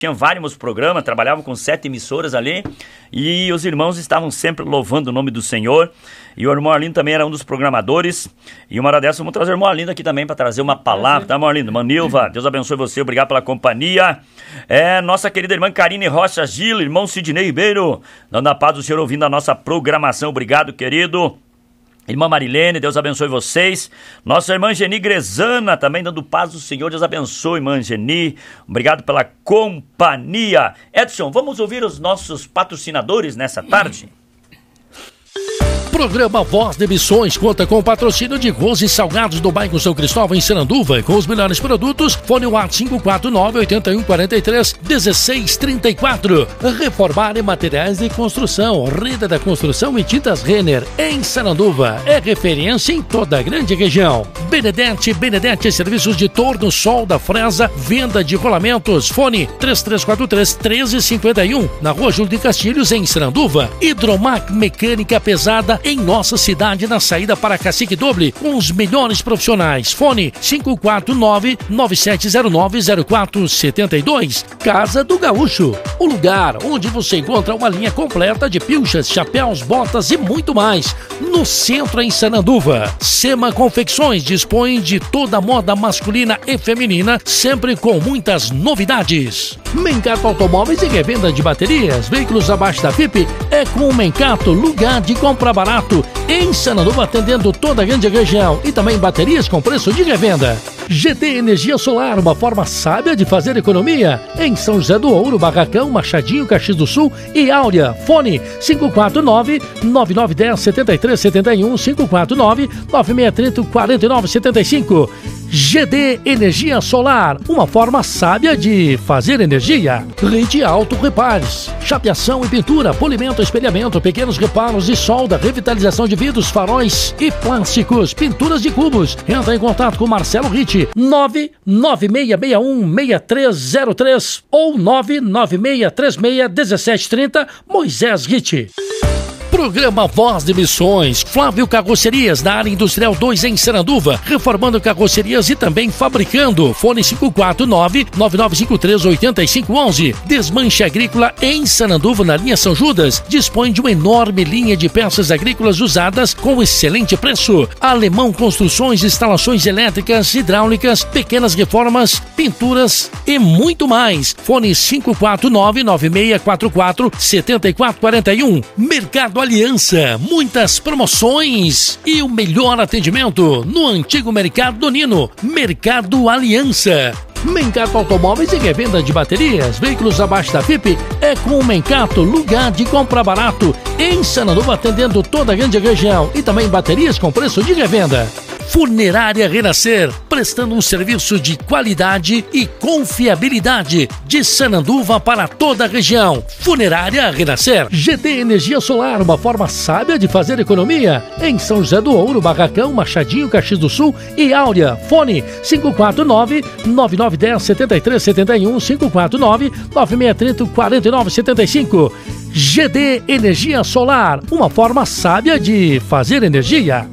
tinha vários programas, trabalhavam com 7 emissoras ali, e os irmãos estavam sempre louvando o nome do Senhor, e o irmão Arlindo também era um dos programadores, e uma hora dessas vamos trazer o irmão Arlindo aqui também para trazer uma palavra, tá, irmão Arlindo? Manilva, Deus abençoe você, obrigado pela companhia. Nossa querida irmã Karine Rocha Gil, irmão Sidney Ribeiro, dando a paz do Senhor, ouvindo a nossa programação, obrigado, querido. Irmã Marilene, Deus abençoe vocês. Nossa irmã Geni Grezana, também dando paz do Senhor. Deus abençoe, irmã Geni. Obrigado pela companhia. Edson, vamos ouvir os nossos patrocinadores nessa tarde? Programa Voz de Missões conta com o patrocínio de Rose Salgados do bairro São Cristóvão, em Sananduva, com os melhores produtos. Fone WhatsApp 549-8143-1634. Reformar em materiais de construção. Rede da Construção e Tintas Renner, em Sananduva. É referência em toda a grande região. Benedete Serviços de Torno, Solda, Fresa, venda de rolamentos. Fone 3343-1351. Na Rua Júlio de Castilhos, em Sananduva. Hidromac Mecânica Pesada, em nossa cidade, na saída para Cacique Doble, com os melhores profissionais. Fone 549-9709-0472. Casa do Gaúcho, o lugar onde você encontra uma linha completa de pilchas, chapéus, botas e muito mais. No centro, em Sananduva. Sema Confecções dispõe de toda a moda masculina e feminina, sempre com muitas novidades. Mencato Automóveis e revenda de baterias, veículos abaixo da FIP, é com o Mencato, lugar de compra barato, em Sananduva, atendendo toda a grande região, e também baterias com preço de revenda. GT Energia Solar, uma forma sábia de fazer economia, em São José do Ouro, Barracão, Machadinho, Caxias do Sul e Áurea. Fone 549-9910-7371, 549-9630-4975. GD Energia Solar, uma forma sábia de fazer energia. Rede Auto Repares, chapeação e pintura, polimento, espelhamento, pequenos reparos e solda, revitalização de vidros, faróis e plásticos, pinturas de cubos. Entra em contato com Marcelo Ritt, 99661-6303 ou 99636-1730, Moisés Ritt. Programa Voz de Missões, Flávio Carrocerias, na área industrial 2 em Sananduva, reformando carrocerias e também fabricando. Fone 549-9953-8511. Desmanche Agrícola em Sananduva, na linha São Judas, dispõe de uma enorme linha de peças agrícolas usadas com excelente preço. Alemão Construções, instalações elétricas, hidráulicas, pequenas reformas, pinturas e muito mais. Fone 549-9644-7441. Mercado Aliança, muitas promoções e o melhor atendimento no antigo Mercado do Nino. Mercado Aliança. Mencato Automóveis e revenda de baterias, veículos abaixo da FIP, é com o Mencato, lugar de compra barato, em Sananduva, atendendo toda a grande região, e também baterias com preço de revenda. Funerária Renascer, prestando um serviço de qualidade e confiabilidade, de Sananduva para toda a região. Funerária Renascer. GT Energia Solar, uma forma sábia de fazer economia, em São José do Ouro, Barracão, Machadinho, Caxias do Sul e Áurea. Fone 549-9910-7371, 549-9630-4975. GD Energia Solar, uma forma sábia de fazer energia.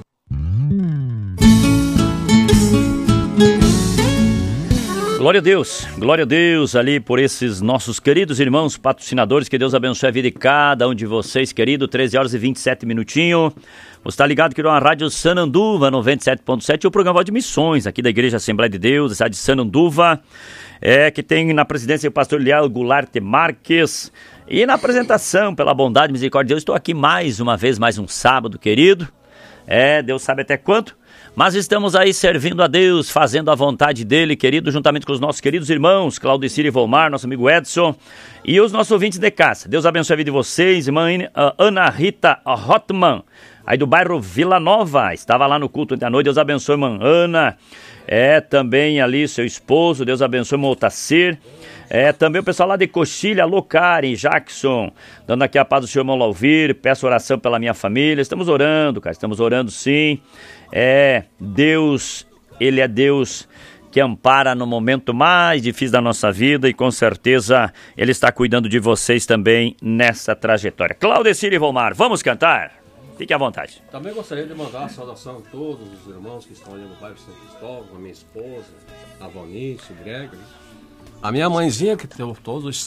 Glória a Deus ali por esses nossos queridos irmãos patrocinadores, que Deus abençoe a vida de cada um de vocês, querido. 13 horas e 27 minutinhos. Você está ligado que é uma Rádio Sananduva 97.7, o programa de missões aqui da Igreja Assembleia de Deus, da cidade de Sananduva, que tem na presidência o pastor Liel Goulart Marques. E na apresentação, pela bondade e misericórdia de Deus, estou aqui mais uma vez, mais um sábado, querido. Deus sabe até quanto. Mas estamos aí servindo a Deus, fazendo a vontade dele, querido, juntamente com os nossos queridos irmãos, Claudecir e Volmar, nosso amigo Edson, e os nossos ouvintes de casa. Deus abençoe a vida de vocês, irmã Ana Rita Rotman, aí do bairro Vila Nova, estava lá no culto da noite. Deus abençoe, irmã Ana, também ali seu esposo, Deus abençoe, irmão Otacir. Também o pessoal lá de Coxilha, alô Karen, Jackson, dando aqui a paz do Senhor, irmão Lauvir. Peço oração pela minha família. Estamos orando, cara, estamos orando sim. Deus, Ele é Deus que ampara no momento mais difícil da nossa vida, e com certeza Ele está cuidando de vocês também nessa trajetória. Claudecir e Volmar, vamos cantar? Fique à vontade. Também gostaria de mandar a saudação a todos os irmãos que estão ali no bairro São Cristóvão, a minha esposa, a Valnice, o Gregory, A minha mãezinha, que deu todos